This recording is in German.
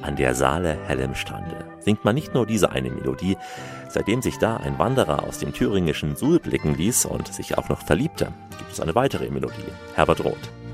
an der Saale hellem Strande singt man nicht nur diese eine Melodie. Seitdem sich da ein Wanderer aus dem thüringischen Suhl blicken ließ und sich auch noch verliebte, gibt es eine weitere Melodie, Herbert Roth.